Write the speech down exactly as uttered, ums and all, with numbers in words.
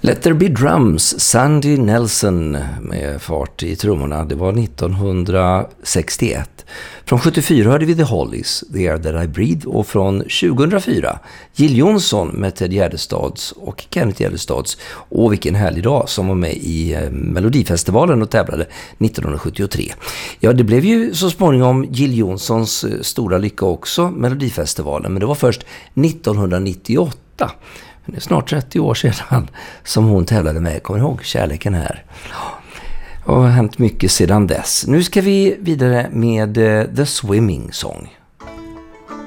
Let There Be Drums, Sandy Nelson med fart i trummorna. Det var nittonhundrasextioett. Från sjuttiofyra hörde vi The Hollies, The Air That I Breathe. Och från tjugohundrafyra Jill Johnson med Ted Gärdestads och Kenneth Gärdestads. Och vilken härlig dag, som var med i Melodifestivalen och tävlade nittonhundrasjuttiotre. Ja, det blev ju så småningom Jill Johnsons stora lycka också, Melodifestivalen. Men det var först nittonhundranittioåtta. Det är snart trettio år sedan som hon tävlade med. Kommer ihåg kärleken här? Och det har hänt mycket sedan dess. Nu ska vi vidare med The Swimming Song.